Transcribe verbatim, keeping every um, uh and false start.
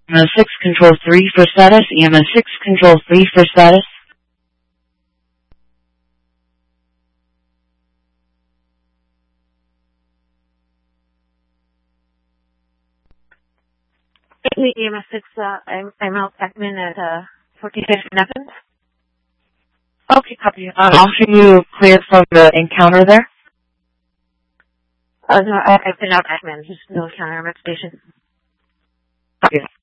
E M S six control three for status. E M S six control three for status. E M S six, uh, I'm, I'm out admin at, uh, forty-six Athens. Okay, copy. Uh, Are you cleared from the encounter there? Uh, no, I, I've been out admin. There's no encounter. I'm at station. Copy.